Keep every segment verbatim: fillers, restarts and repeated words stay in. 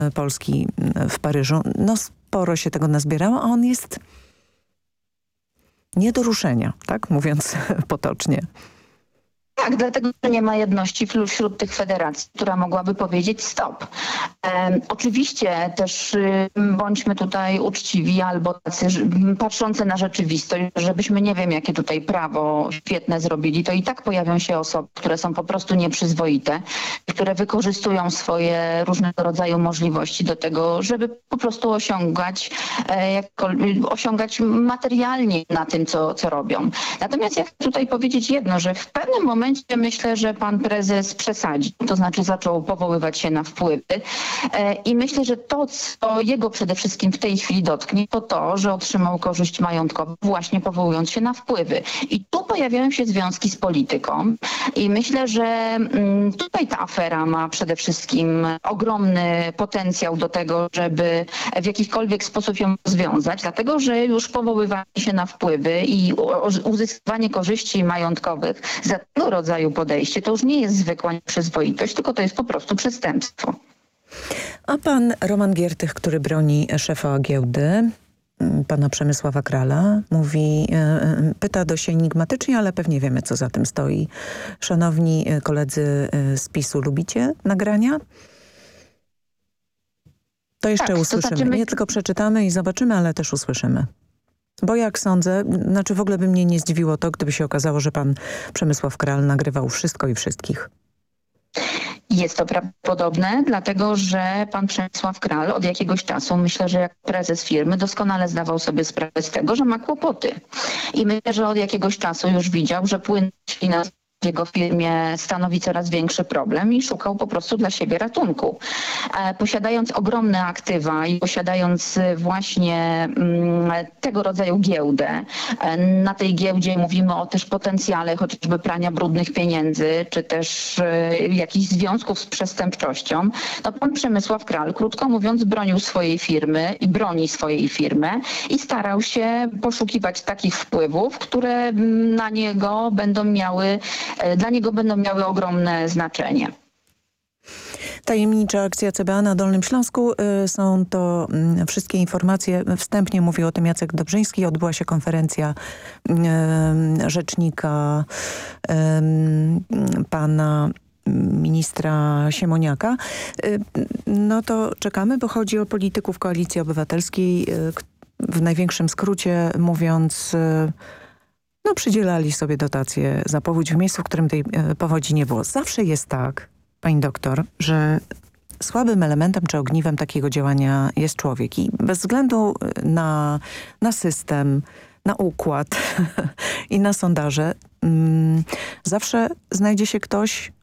Polski w Paryżu. No sporo się tego nazbierało, a on jest nie do ruszenia, tak mówiąc potocznie. Tak, dlatego, że nie ma jedności wśród tych federacji, która mogłaby powiedzieć stop. E, oczywiście też y, bądźmy tutaj uczciwi albo tacy y, patrzący na rzeczywistość, żebyśmy nie wiem jakie tutaj prawo świetne zrobili, to i tak pojawią się osoby, które są po prostu nieprzyzwoite, które wykorzystują swoje różnego rodzaju możliwości do tego, żeby po prostu osiągać, e, osiągać materialnie na tym, co, co robią. Natomiast ja chcę tutaj powiedzieć jedno, że w pewnym momencie myślę, że pan prezes przesadził, to znaczy zaczął powoływać się na wpływy i myślę, że to, co jego przede wszystkim w tej chwili dotknie, to to, że otrzymał korzyść majątkową właśnie powołując się na wpływy. I tu pojawiają się związki z polityką i myślę, że tutaj ta afera ma przede wszystkim ogromny potencjał do tego, żeby w jakikolwiek sposób ją rozwiązać, dlatego, że już powoływanie się na wpływy i uzyskiwanie korzyści majątkowych za tego rodzaju podejście to już nie jest zwykła nieprzyzwoitość, tylko to jest po prostu przestępstwo. A pan Roman Giertych, który broni szefa giełdy, pana Przemysława Krala, mówi, pyta dość enigmatycznie, ale pewnie wiemy, co za tym stoi. Szanowni koledzy z PiS-u, lubicie nagrania? To jeszcze tak, usłyszymy. To znaczy my... Nie tylko przeczytamy i zobaczymy, ale też usłyszymy. Bo jak sądzę, znaczy w ogóle by mnie nie zdziwiło to, gdyby się okazało, że pan Przemysław Kral nagrywał wszystko i wszystkich. Jest to prawdopodobne, dlatego że pan Przemysław Kral od jakiegoś czasu, myślę, że jak prezes firmy, doskonale zdawał sobie sprawę z tego, że ma kłopoty. I myślę, że od jakiegoś czasu już widział, że płynność finansowa w jego firmie stanowi coraz większy problem i szukał po prostu dla siebie ratunku. E, posiadając ogromne aktywa i posiadając właśnie mm, tego rodzaju giełdę, e, na tej giełdzie mówimy o też potencjale chociażby prania brudnych pieniędzy, czy też e, jakichś związków z przestępczością, no pan Przemysław Kral, krótko mówiąc, bronił swojej firmy i broni swojej firmy i starał się poszukiwać takich wpływów, które na niego będą miały dla niego będą miały ogromne znaczenie. Tajemnicza akcja C B A na Dolnym Śląsku. Są to wszystkie informacje. Wstępnie mówił o tym Jacek Dobrzyński. Odbyła się konferencja rzecznika pana ministra Siemoniaka. No to czekamy, bo chodzi o polityków Koalicji Obywatelskiej. W największym skrócie mówiąc... No przydzielali sobie dotacje za powódź w miejscu, w którym tej powodzi nie było. Zawsze jest tak, pani doktor, że słabym elementem czy ogniwem takiego działania jest człowiek. I bez względu na, na system, na układ i na sondaże, mm, zawsze znajdzie się ktoś,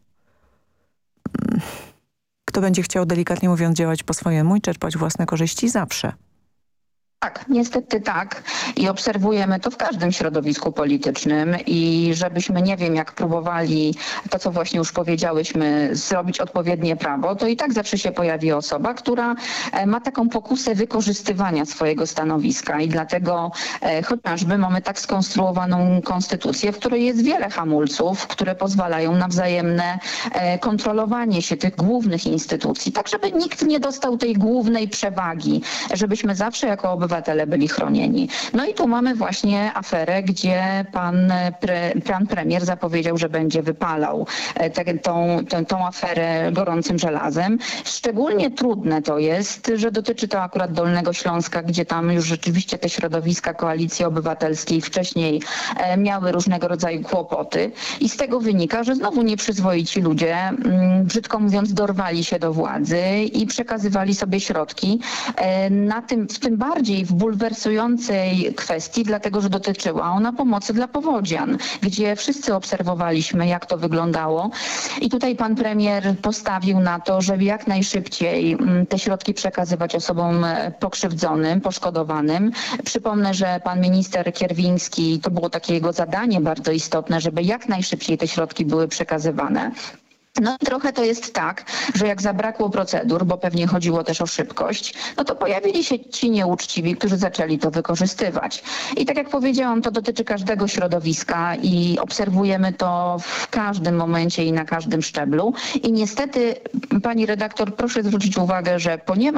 mm, kto będzie chciał, delikatnie mówiąc, działać po swojemu i czerpać własne korzyści zawsze. Tak, niestety tak i obserwujemy to w każdym środowisku politycznym i żebyśmy nie wiem jak próbowali to, co właśnie już powiedziałyśmy, zrobić odpowiednie prawo, to i tak zawsze się pojawi osoba, która ma taką pokusę wykorzystywania swojego stanowiska i dlatego e, chociażby mamy tak skonstruowaną konstytucję, w której jest wiele hamulców, które pozwalają na wzajemne e, kontrolowanie się tych głównych instytucji, tak żeby nikt nie dostał tej głównej przewagi, żebyśmy zawsze jako obywatele obywatele byli chronieni. No i tu mamy właśnie aferę, gdzie pan, pre, pan premier zapowiedział, że będzie wypalał te, tą, tę, tą aferę gorącym żelazem. Szczególnie trudne to jest, że dotyczy to akurat Dolnego Śląska, gdzie tam już rzeczywiście te środowiska Koalicji Obywatelskiej wcześniej miały różnego rodzaju kłopoty i z tego wynika, że znowu nieprzyzwoici ludzie, brzydko mówiąc, dorwali się do władzy i przekazywali sobie środki na tym, w tym bardziej w bulwersującej kwestii, dlatego że dotyczyła ona pomocy dla powodzian, gdzie wszyscy obserwowaliśmy, jak to wyglądało. I tutaj pan premier postawił na to, żeby jak najszybciej te środki przekazywać osobom pokrzywdzonym, poszkodowanym. Przypomnę, że pan minister Kierwiński, to było takie jego zadanie bardzo istotne, żeby jak najszybciej te środki były przekazywane. No i trochę to jest tak, że jak zabrakło procedur, bo pewnie chodziło też o szybkość, no to pojawili się ci nieuczciwi, którzy zaczęli to wykorzystywać. I tak jak powiedziałam, to dotyczy każdego środowiska i obserwujemy to w każdym momencie i na każdym szczeblu. I niestety, pani redaktor, proszę zwrócić uwagę, że ponieważ